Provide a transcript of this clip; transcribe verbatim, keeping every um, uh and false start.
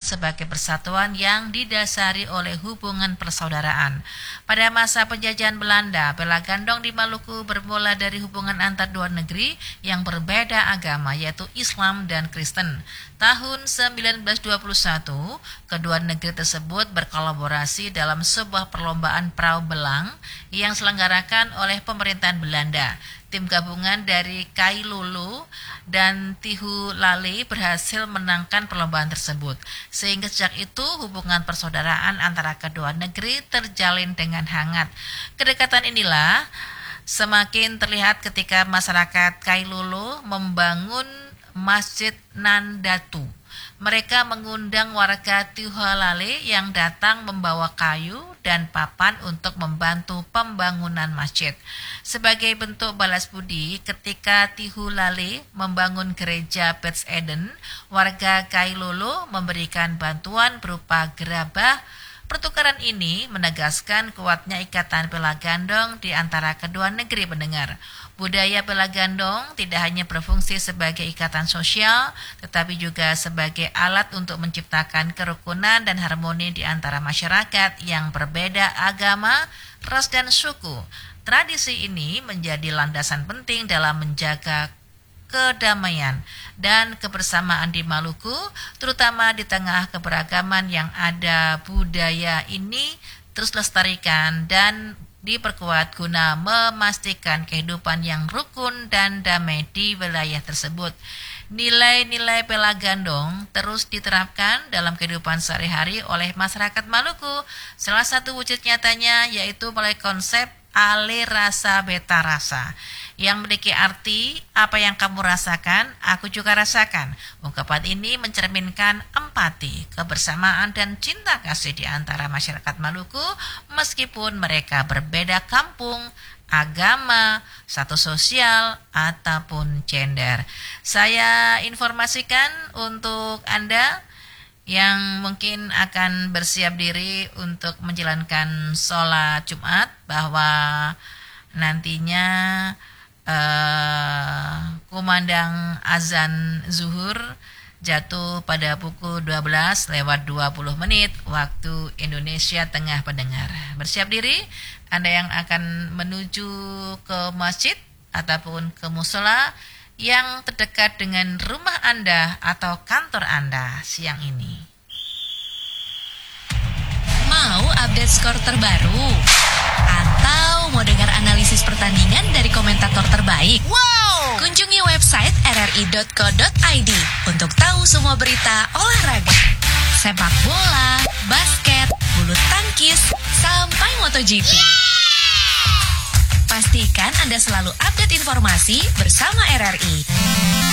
sebagai persatuan yang didasari oleh hubungan persaudaraan. Pada masa penjajahan Belanda, Bela Gandong di Maluku bermula dari hubungan antar dua negeri yang berbeda agama, yaitu Islam dan Kristen. Tahun sembilan belas dua puluh satu, kedua negeri tersebut berkolaborasi dalam sebuah perlombaan perahu belang yang diselenggarakan oleh pemerintahan Belanda. Tim gabungan dari Kailulu dan Tihu Lale berhasil menangkan perlombaan tersebut. Sehingga sejak itu hubungan persaudaraan antara kedua negeri terjalin dengan hangat. Kedekatan inilah semakin terlihat ketika masyarakat Kailulu membangun Masjid Nandatu. Mereka mengundang warga Tihualale yang datang membawa kayu dan papan untuk membantu pembangunan masjid. Sebagai bentuk balas budi, ketika Tihualale membangun gereja Beth Eden, warga Kailolo memberikan bantuan berupa gerabah. Pertukaran ini menegaskan kuatnya ikatan Bela Gandong di antara kedua negeri pendengar. Budaya Bela Gandong tidak hanya berfungsi sebagai ikatan sosial, tetapi juga sebagai alat untuk menciptakan kerukunan dan harmoni di antara masyarakat yang berbeda agama, ras, dan suku. Tradisi ini menjadi landasan penting dalam menjaga kedamaian dan kebersamaan di Maluku, terutama di tengah keberagaman yang ada. Budaya ini terus lestarikan dan diperkuat guna memastikan kehidupan yang rukun dan damai di wilayah tersebut. Nilai-nilai Bela Gandong terus diterapkan dalam kehidupan sehari-hari oleh masyarakat Maluku. Salah satu wujud nyatanya yaitu melalui konsep Ale Rasa Beta Rasa, yang memiliki arti apa yang kamu rasakan, aku juga rasakan. Ungkapan ini mencerminkan empati, kebersamaan, dan cinta kasih di antara masyarakat Maluku meskipun mereka berbeda kampung, agama, status sosial, ataupun gender. Saya informasikan untuk Anda yang mungkin akan bersiap diri untuk menjalankan sholat Jumat bahwa nantinya uh, kumandang azan zuhur jatuh pada pukul dua belas lewat dua puluh menit waktu Indonesia Tengah pendengar. Bersiap diri Anda yang akan menuju ke masjid ataupun ke musola yang terdekat dengan rumah Anda atau kantor Anda siang ini. Mau update skor terbaru? Atau mau dengar analisis pertandingan dari komentator terbaik? Wow! Kunjungi website r r i dot co dot i d untuk tahu semua berita olahraga. Sepak bola, basket, bulu tangkis, sampai MotoGP. Pastikan Anda selalu update informasi bersama R R I.